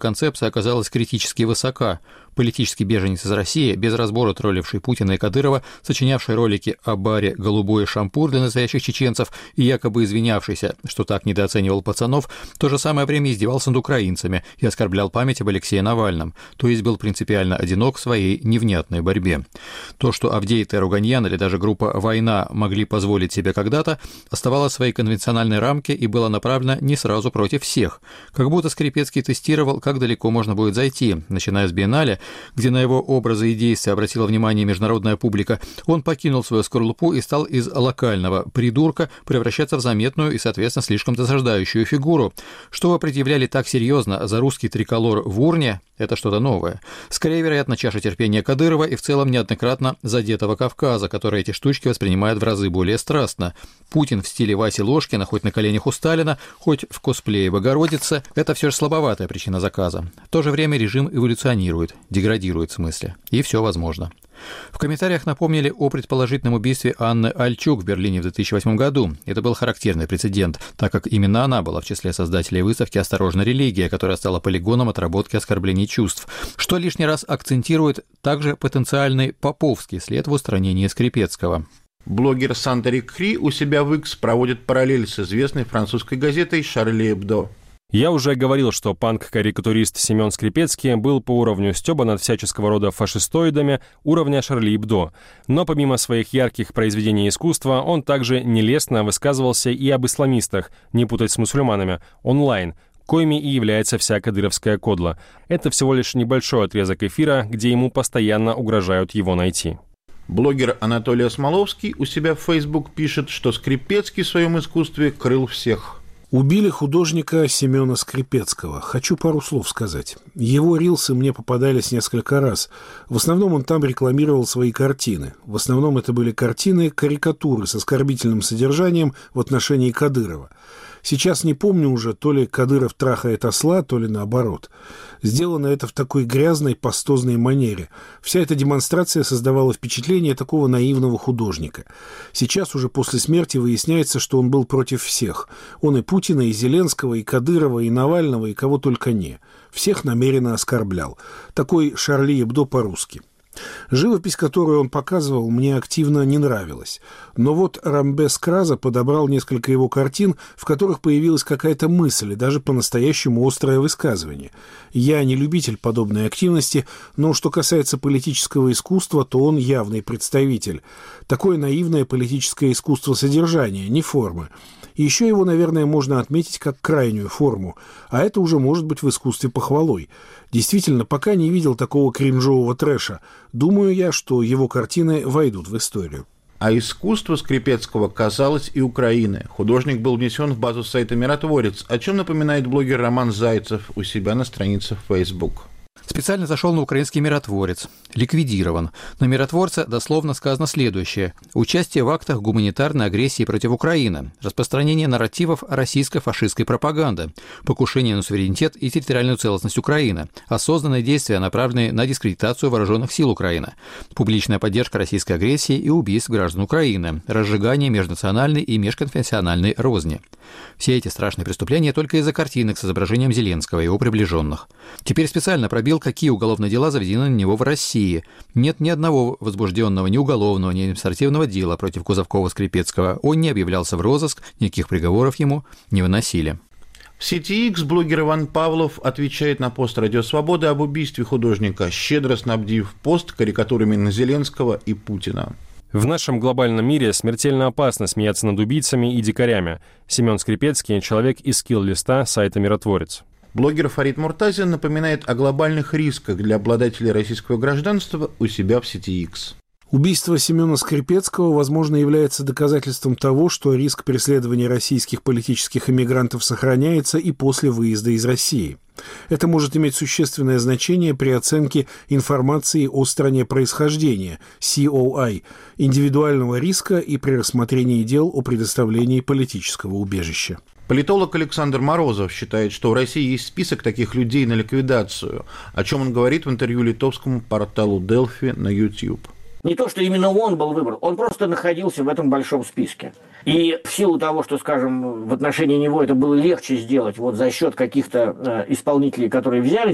концепция оказалась критически высока. Политический беженец из России, без разбора тролливший Путина и Кадырова, сочинявший ролики о баре «Голубой шампур» для настоящих чеченцев и якобы извинявшийся, что так недооценивал пацанов, в то же самое время издевался над украинцами и оскорблял память об Алексее Навальном, то есть был принципиально одинок в своей невнятной борьбе. То, что Авдей Теруганьян или даже группа «Война» могли позволить себе когда-то, оставалось в своей конвенциональной рамке и было направлено не сразу против всех. Как будто Скрипецкий тестировал, как далеко можно будет зайти, начиная с биеннале, где на его образы и действия обратила внимание международная публика, он покинул свою скорлупу и стал из локального придурка превращаться в заметную и, соответственно, слишком досаждающую фигуру. Что вы предъявляли так серьезно за русский триколор в урне, это что-то новое. Скорее, вероятно, чаша терпения Кадырова и в целом неоднократно задетого Кавказа, который эти штучки воспринимает в разы более страстно. Путин в стиле Васи Ложкина, хоть на коленях у Сталина, хоть в косплее Богородицы, это все же слабоватая причина заказа. В то же время режим эволюционирует, деградирует в смысле. И все возможно. В комментариях напомнили о предположительном убийстве Анны Альчук в Берлине в 2008 году. Это был характерный прецедент, так как именно она была в числе создателей выставки «Осторожно, религия», которая стала полигоном отработки оскорблений чувств, что лишний раз акцентирует также потенциальный поповский след в устранении Скрипецкого. Блогер Сандерик Кри у себя в X проводит параллель с известной французской газетой «Шарли Эбдо». Я уже говорил, что панк-карикатурист Семен Скрипецкий был по уровню стёба над всяческого рода фашистоидами уровня Шарли Эбдо. Но помимо своих ярких произведений искусства, он также нелестно высказывался и об исламистах, не путать с мусульманами, онлайн, коими и является вся кадыровская кодла. Это всего лишь небольшой отрезок эфира, где ему постоянно угрожают его найти. Блогер Анатолий Осмоловский у себя в Facebook пишет, что Скрипецкий в своем искусстве крыл всех. Убили художника Семена Скрипецкого. Хочу пару слов сказать. Его рилсы мне попадались несколько раз. В основном он там рекламировал свои картины. В основном это были картины-карикатуры с оскорбительным содержанием в отношении Кадырова. Сейчас не помню уже, то ли Кадыров трахает осла, то ли наоборот. Сделано это в такой грязной, пастозной манере. Вся эта демонстрация создавала впечатление такого наивного художника. Сейчас уже после смерти выясняется, что он был против всех. Он и Путина, и Зеленского, и Кадырова, и Навального, и кого только не. Всех намеренно оскорблял. Такой Шарли Эбдо по-русски. Живопись, которую он показывал, мне активно не нравилась. Но вот Рамбес Краза подобрал несколько его картин, в которых появилась какая-то мысль и даже по-настоящему острое высказывание. Я не любитель подобной активности, но что касается политического искусства, то он явный представитель. Такое наивное политическое искусство содержания, не формы. И еще его, наверное, можно отметить как крайнюю форму, а это уже может быть в искусстве похвалой. Действительно, пока не видел такого кринжового трэша. Думаю я, что его картины войдут в историю. А искусство Скрипецкого касалось и Украины. Художник был внесен в базу сайта «Миротворец», о чем напоминает блогер Роман Зайцев у себя на странице в Facebook. Специально зашел на украинский «Миротворец». Ликвидирован. На «Миротворце» дословно сказано следующее. Участие в актах гуманитарной агрессии против Украины, распространение нарративов российской фашистской пропаганды, покушение на суверенитет и территориальную целостность Украины, осознанные действия, направленные на дискредитацию вооруженных сил Украины, публичная поддержка российской агрессии и убийств граждан Украины, разжигание межнациональной и межконфессиональной розни. Все эти страшные преступления только из-за картинок с изображением Зеленского и его приближенных. Теперь специально пробил, какие уголовные дела заведены на него в России. Нет ни одного возбужденного ни уголовного, ни административного дела против Кузовкова-Скрипецкого. Он не объявлялся в розыск, никаких приговоров ему не выносили. В сети X блогер Иван Павлов отвечает на пост «Радио Свобода» об убийстве художника, щедро снабдив пост карикатурами на Зеленского и Путина. В нашем глобальном мире смертельно опасно смеяться над убийцами и дикарями. Семен Скрипецкий – человек из скилл-листа сайта «Миротворец». Блогер Фарид Муртазин напоминает о глобальных рисках для обладателей российского гражданства у себя в сети X. Убийство Семена Скрипецкого, возможно, является доказательством того, что риск преследования российских политических эмигрантов сохраняется и после выезда из России. Это может иметь существенное значение при оценке информации о стране происхождения, COI, индивидуального риска и при рассмотрении дел о предоставлении политического убежища. Политолог Александр Морозов считает, что в России есть список таких людей на ликвидацию, о чем он говорит в интервью литовскому порталу Delphi на YouTube. Не то, что именно он был выбран, он просто находился в этом большом списке. И в силу того, что, скажем, в отношении него это было легче сделать вот за счет каких-то исполнителей, которые взяли